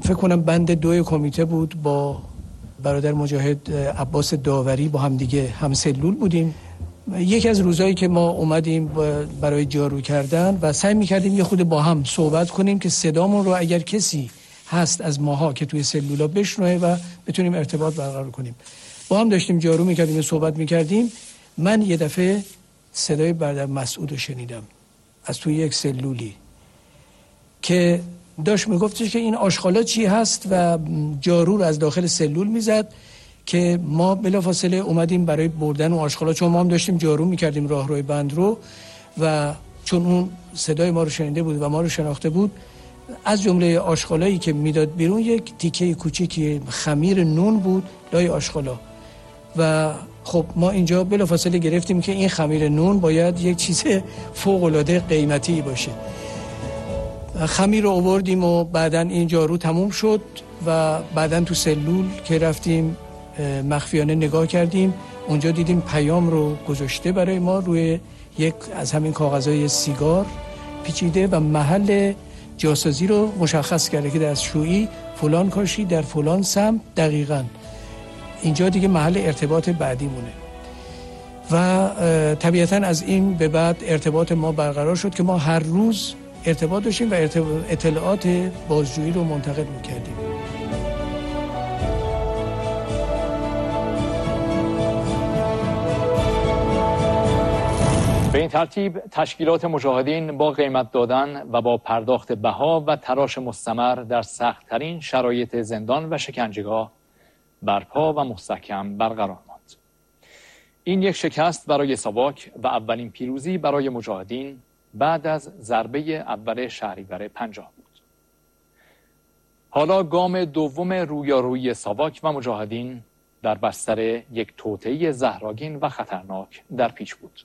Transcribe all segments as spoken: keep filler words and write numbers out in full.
فکر کنم بند دوی کمیته بود، با برادر مجاهد عباس داوری با هم دیگه هم سلول بودیم. یکی از روزایی که ما اومدیم برای جارو کردن و سعی می‌کردیم یه خود با هم صحبت کنیم که صدامون رو اگر کسی هست از ماها که توی سلولا بشنوه و بتونیم ارتباط برقرار کنیم. با هم داشتیم جارو می‌کردیم و صحبت می‌کردیم. من یه دفعه صدای برادر مسعود رو شنیدم از توی یک سلولی که داشت میگفتش که این آشغالا چی هست و جارو رو از داخل سلول میزد که ما بلافاصله اومدیم برای بردن اون آشغالا، چون ما هم داشتیم جارو میکردیم راهروی بند رو و چون اون صدای ما رو شنیده بود و ما رو شناخته بود، از جمله آشغالایی که میداد بیرون یک تیکه کوچیکی خمیر نون بود لای آشغالا و خب ما اینجا بلافاصله گرفتیم که این خمیر نون باید یک چیز فوق العاده قیمتی باشه. خمیر رو آوردیم و بعدن این جارو تموم شد و بعدن تو سلول که رفتیم مخفیانه نگاه کردیم، اونجا دیدیم پیام رو گذاشته برای ما روی یک از همین کاغذهای سیگار پیچیده و محل جاسازی رو مشخص کرده که دستشویی فلان کاشی در فلان سمت، دقیقاً اینجا دیگه محل ارتباط بعدی مونه. و طبیعتاً از این به بعد ارتباط ما برقرار شد که ما هر روز ارتباط داشتیم و اطلاعات بازجویی رو منتقل میکردیم. به این ترتیب تشکیلات مجاهدین با قیمت دادن و با پرداخت بها و تراش مستمر در سخت‌ترین شرایط زندان و شکنجهگاه برپا و مستحکم برقرار ماند. این یک شکست برای ساواک و اولین پیروزی برای مجاهدین بعد از ضربه اول شهریور پنجاه بود. حالا گام دوم رویارویی ساواک و مجاهدین در بستر یک توطئه زهرآگین و خطرناک در پیش بود.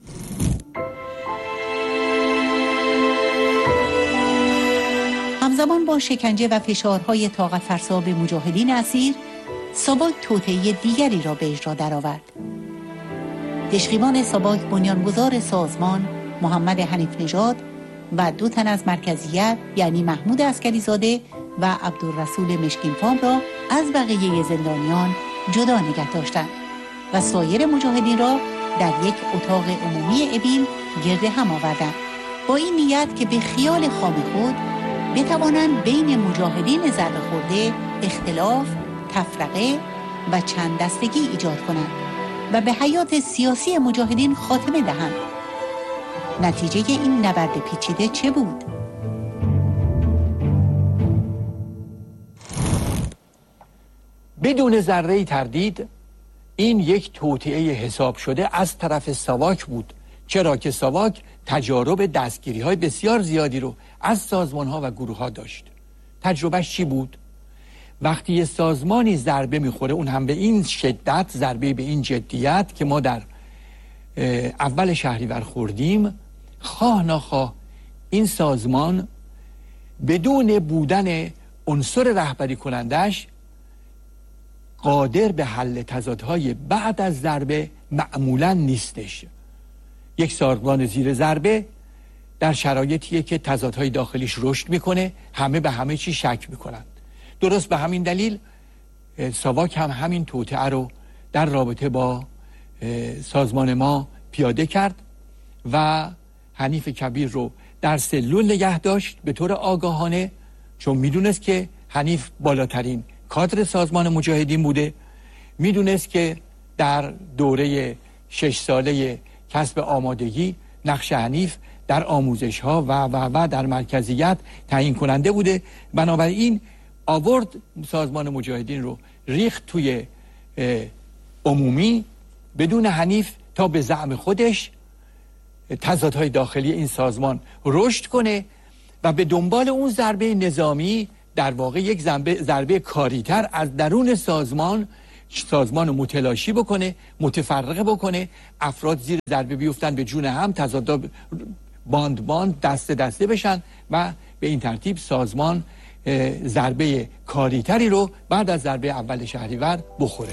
همزمان با شکنجه و فشارهای طاقت فرسا به مجاهدین اسیر، ساواک توطئه دیگری را به اجرا درآورد. دشقیبان ساواک بنیانگذار سازمان محمد حنیف نژاد و دو تن از مرکزیت یعنی محمود عسکریزاده و عبدالرسول مشکینفام را از بقیه زندانیان جدا نگه داشتند و سایر مجاهدین را در یک اتاق عمومی ابیل گرد هم آوردند با این نیت که به خیال خام خود بتوانند بین مجاهدین ضربه خورده اختلاف، تفرقه و چند دستگی ایجاد کنند و به حیات سیاسی مجاهدین خاتمه دهند. نتیجه این نبرد پیچیده چه بود؟ بدون ذره تردید این یک توطئه حساب شده از طرف ساواک بود، چرا که ساواک تجارب دستگیری های بسیار زیادی رو از سازمان ها و گروه ها داشت. تجربهش چی بود؟ وقتی یه سازمانی ضربه میخوره، اون هم به این شدت، ضربه به این جدیت که ما در اول شهریور خوردیم، خواه ناخواه این سازمان بدون بودن عنصر رهبری کنندش قادر به حل تضادهای بعد از ضربه معمولا نیستش. یک سازمان زیر ضربه در شرایطیه که تضادهای داخلیش رشد میکنه، همه به همه چی شک میکنن. درست به همین دلیل ساواک هم همین توطئه رو در رابطه با سازمان ما پیاده کرد و حنیف کبیر رو در سلول نگه داشت به طور آگاهانه، چون میدونست که حنیف بالاترین کادر سازمان مجاهدین بوده، میدونست که در دوره شش ساله کسب آمادگی نقش حنیف در آموزش ها و و و در مرکزیت تعیین کننده بوده. بنابراین آورد سازمان مجاهدین رو ریخت توی عمومی بدون حنیف تا به زعم خودش تضادهای داخلی این سازمان رشد کنه و به دنبال اون ضربه نظامی در واقع یک ضربه ضربه کاریتر از درون سازمان سازمان رو متلاشی بکنه، متفرقه بکنه، افراد زیر ضربه بیفتن به جون هم، تضادها باند باند دسته دسته بشن و به این ترتیب سازمان ضربه کاریتری رو بعد از ضربه اول شهریور بخوره.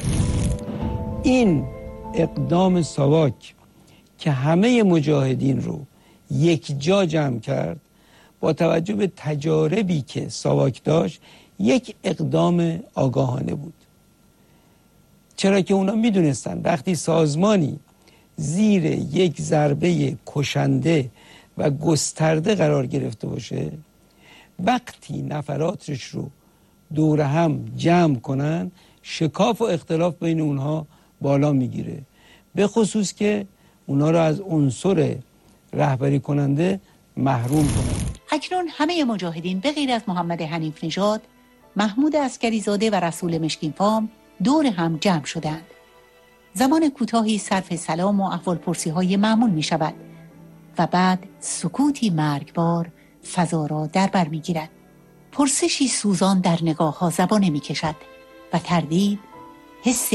این اقدام ساواک که همه مجاهدین رو یک جا جمع کرد، با توجه به تجاربی که ساواک داشت یک اقدام آگاهانه بود، چرا که اونا میدونستن وقتی سازمانی زیر یک ضربه کشنده و گسترده قرار گرفته باشه، وقتی نفراتش رو دور هم جمع کنن شکاف و اختلاف بین اونها بالا میگیره، به خصوص که اونا رو از عنصر رهبری کننده محروم کنن. اکنون همه مجاهدین به غیر از محمد حنیف نژاد، محمود عسکری زاده و رسول مشکین فام دور هم جمع شدند. زمان کوتاهی صرف سلام و احوالپرسی های معمول می شود و بعد سکوتی مرگبار فضا را در بر می گیرد. پرسشی سوزان در نگاه ها زبانه می کشد و تردید حس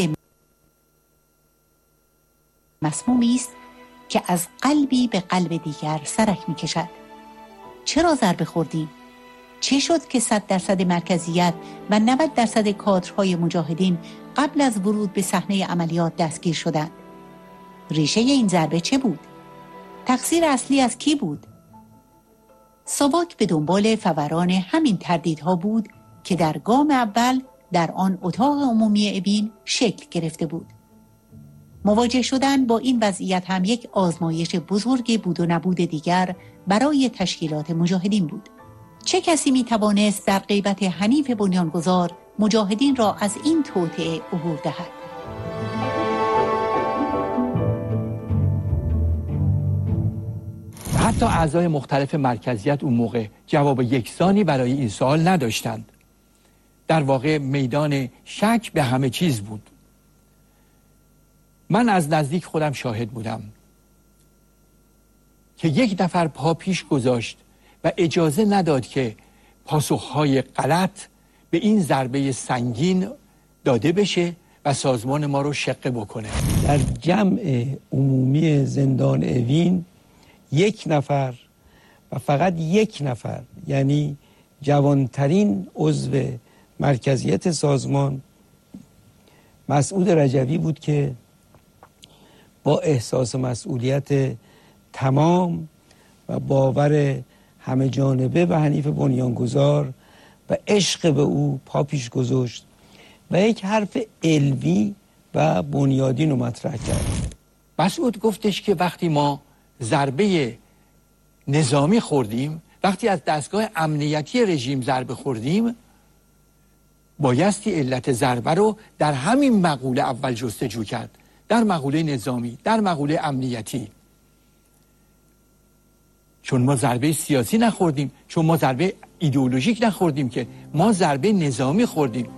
مسمومی است که از قلبی به قلب دیگر سرک می کشد. چرا ضربه خوردیم؟ چه شد که صد درصد مرکزیت و نود درصد کادرهای مجاهدین قبل از ورود به صحنه عملیات دستگیر شدند؟ ریشه این ضربه چه بود؟ تقصیر اصلی از کی بود؟ ساواک به دنبال فوران همین تردیدها بود که در گام اول در آن اتاق عمومی ابین شکل گرفته بود. مواجه شدن با این وضعیت هم یک آزمایش بزرگ بود و نبود دیگر برای تشکیلات مجاهدین بود. چه کسی می توانست در غیبت حنیف بنیانگذار مجاهدین را از این توطئه عبور دهد؟ حتی اعضای مختلف مرکزیت اون موقع جواب یکسانی برای این سوال نداشتند. در واقع میدان شک به همه چیز بود. من از نزدیک خودم شاهد بودم که یک نفر پا پیش گذاشت و اجازه نداد که پاسخهای غلط به این ضربه سنگین داده بشه و سازمان ما رو شقه بکنه. در جمع عمومی زندان اوین یک نفر و فقط یک نفر، یعنی جوانترین عضو مرکزیت سازمان، مسعود رجوی بود که با احساس مسئولیت تمام و باور همه جانبه به حنیف بنیانگذار و عشق به او پا پیش گذاشت و یک حرف علمی و بنیادین رو مطرح کرد. مسعود گفتش که وقتی ما ضربه نظامی خوردیم، وقتی از دستگاه امنیتی رژیم ضربه خوردیم، بایستی علت ضربه رو در همین مقوله اول جستجو کرد، در مقوله نظامی، در مقوله امنیتی. چون ما ضربه سیاسی نخوردیم، چون ما ضربه ایدئولوژیک نخوردیم، که ما ضربه نظامی خوردیم.